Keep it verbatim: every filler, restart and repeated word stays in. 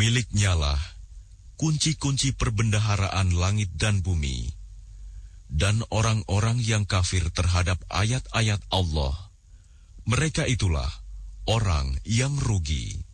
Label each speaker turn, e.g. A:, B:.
A: Miliknyalah kunci-kunci perbendaharaan langit dan bumi, dan orang-orang yang kafir terhadap ayat-ayat Allah, mereka itulah orang yang rugi.